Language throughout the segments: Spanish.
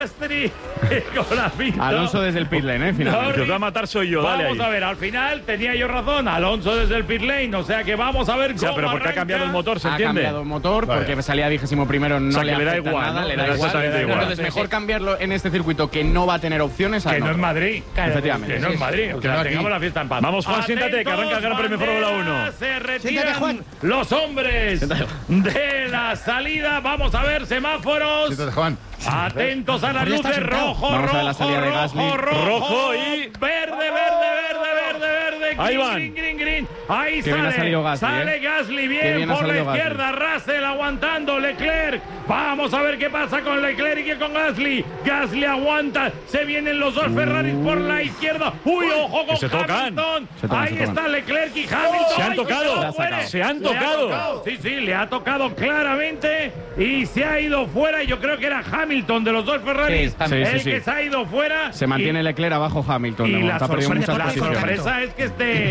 Alonso desde el pit lane, finalmente. El que os va a matar soy yo, dale Vamos ahí. a ver, al final tenía yo razón. Alonso desde el pit lane, o sea que vamos a ver cómo pero porque ha cambiado el motor, ¿se Ha entiende? cambiado el motor porque salía 21º, no O sea, le que le da afecta igual, nada, ¿no? le Le da da igual. exactamente igual. Entonces, mejor cambiarlo en este circuito que no va a tener opciones. Que no es Madrid. Efectivamente. Que no es Madrid. O sea, tengamos la fiesta en paz. Vamos, Juan, siéntate, que arranca el Gran Premio Fórmula 1. Se retiran los hombres de la salida. Vamos a ver semáforos. Siéntate, Juan. Atentos a las luces. Rojo, Vamos a ver la rojo, salida de Gasly. Rojo y verde. Ahí van. Green. Ahí Qué bien ha salido Gasly, sale Gasly bien ha por la salido Gasly. izquierda. Russell aguantando. Leclerc. Vamos a ver qué pasa con Leclerc y con Gasly. Gasly aguanta. Se vienen los dos Ferraris por la izquierda. Uy, ojo con se tocan. Hamilton. Se tocan, Ahí se tocan. está Leclerc y Hamilton. Se han Ay, tocado. cuidado, muere. Se han Le ha tocado. Sí, le ha tocado claramente y se ha ido fuera. Yo creo que era Hamilton de los dos Ferraris el que se ha ido fuera. Se mantiene Leclerc abajo Hamilton. Y de la momento ha perdido muchas posiciones. sorpresa es que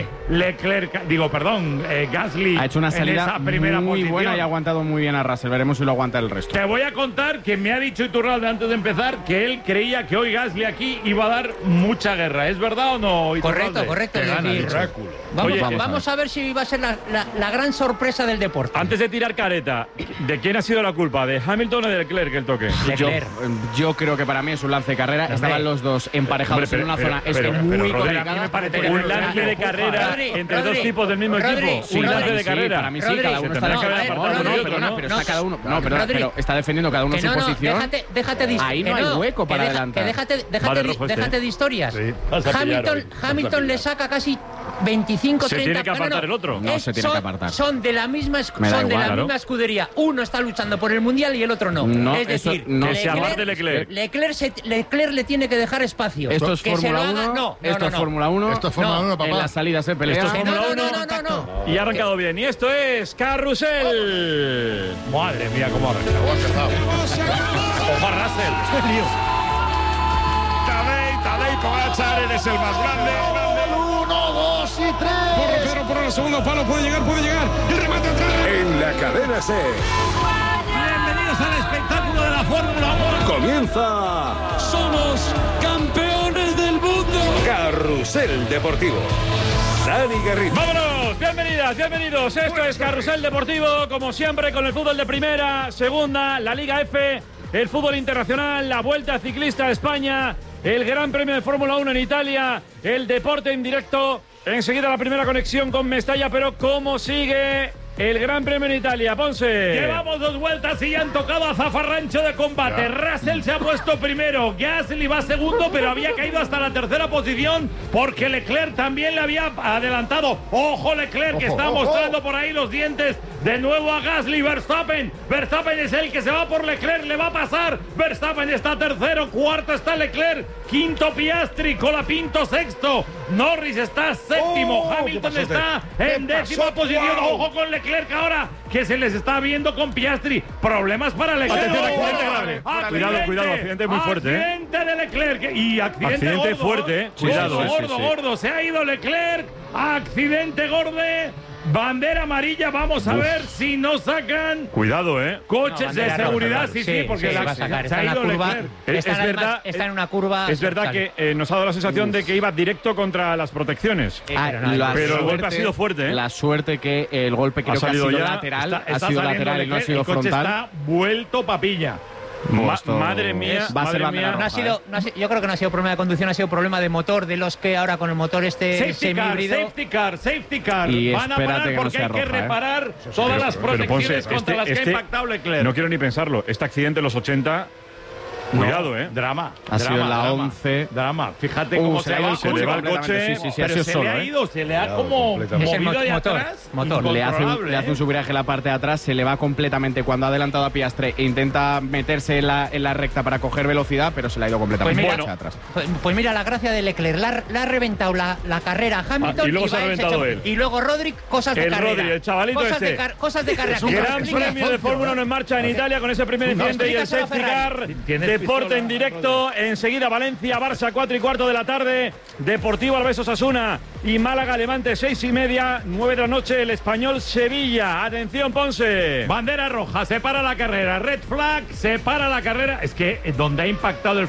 Gasly Ha hecho una en salida esa primera muy posición. buena y ha aguantado muy bien a Russell. Veremos si lo aguanta el resto. Te voy a contar que me ha dicho Iturralde antes de empezar que él creía que hoy Gasly aquí iba a dar mucha guerra. ¿Es verdad o no, Iturralde? Correcto. Que es gana el decir, oráculo. Vamos a ver si va a ser la gran sorpresa del deporte. Antes de tirar careta, ¿de quién ha sido la culpa? ¿De Hamilton o de Leclerc el toque? Yo creo que para mí es un lance de carrera. Estaban los dos emparejados en una zona muy Rodri, complicada. a mí me parece que un lance de carrera Rodri, entre dos Rodri, tipos del mismo Rodri, equipo. sí, Un lance Rodri, de carrera. Para mí sí, Rodri, cada uno se está tendrá que haber apartado uno y otro, perdona, ¿no? pero está cada uno. No, perdona, Rodri, pero está defendiendo cada uno Que su posición. déjate Ahí no hay hueco para adelantar. Déjate de historias. Sí. Hamilton le saca casi 25, Se 30. tiene que apartar el otro. No se tiene que apartar. Son de la misma Me da igual, misma escudería. Uno está luchando por el mundial y el otro no. No, es decir, eso no. Que se aparte Leclerc. Leclerc le tiene que dejar espacio. Esto es Que se Fórmula lo haga- 1. No, Esto es Fórmula 1. Esto es Fórmula 1, En papá. las salidas se pelea. Esto es Fórmula 1. No. Y ha arrancado bien. Y esto es Carrusel. Madre mía, cómo ha arrancado. Ojo a Russell. Tadej Pogačar, eres el más grande. 1, 2 y 3. Por el segundo palo, puede llegar. El remate atrás. En la cadena SER Bienvenidos al espectáculo de la Fórmula 1. comienza Somos campeones del mundo. Carrusel Deportivo. Dani Garrido. ¡Vámonos! Bienvenidas, bienvenidos. Esto es Carrusel Deportivo, como siempre, con el fútbol de primera, segunda, la Liga F, el fútbol internacional, la Vuelta Ciclista a España, el Gran Premio de Fórmula 1 en Italia, el deporte en directo. Enseguida la primera conexión con Mestalla, pero ¿cómo sigue el Gran Premio en Italia? Ponce. Llevamos 2 vueltas y ya han tocado a zafarrancho de combate. Russell se ha puesto primero, Gasly va segundo, pero había caído hasta la tercera posición porque Leclerc también le había adelantado. Ojo Leclerc, que está mostrando por ahí los dientes. De nuevo a Gasly. Verstappen es el que se va por Leclerc, le va a pasar. Verstappen está tercero, cuarto está Leclerc, quinto Piastri, Colapinto sexto, Norris está séptimo, Hamilton está en décima posición. Ojo con Leclerc ahora, que se les está viendo con Piastri. Problemas para Leclerc. Atención, accidente grave. Cuidado, accidente muy fuerte. Accidente de Leclerc y accidente gordo, fuerte, cuidado. Gordo. Se ha ido Leclerc. Accidente gordo. Bandera amarilla, vamos a ver si no sacan Cuidado, coches de seguridad. Sí, porque se va a sacar. se ha ido Leclerc. Está en una curva. Es verdad que nos ha dado la sensación de que iba directo contra las protecciones. Pero el golpe ha sido fuerte, La suerte que el golpe creo que ha sido lateral. Ha sido lateral y no ha sido frontal. El coche está vuelto papilla. Madre mía, va a ser madre mía. bandera roja, Yo creo que no ha sido problema de conducción, ha sido problema de motor, de los que ahora con el motor semihíbrido. Safety car. Y Van a parar espérate que no porque sea hay que roja, reparar todas las protecciones contra las que ha impactado Leclerc. No quiero ni pensarlo. Este accidente en los 80. Cuidado, Drama. Ha sido la 11. Drama. Fíjate cómo se va. Se le va el coche. Sí, ha Pero sido se solo, le ha ido, se le ha como Es el movido de motor. atrás. Le hace un subviraje en la parte de atrás, se le va completamente cuando ha adelantado a Piastri e intenta meterse en la recta para coger velocidad, pero se le ha ido completamente hacia atrás. Pues mira la gracia de Leclerc, la ha reventado la carrera a Hamilton y luego se ha reventado él. Y luego Rodri, cosas de carrera. Rodri, el chavalito cosas de carrera. Gran Premio de Fórmula 1 en marcha en Italia con ese primer incidente y el safety car de Deporte en directo, enseguida Valencia, Barça, 4:15 de la tarde, Deportivo Alavés Osasuna y Málaga Levante, 6:30, 9 de la noche, el Español Sevilla. Atención, Ponce. Bandera roja, se para la carrera. Red flag, se para la carrera. Es que donde ha impactado el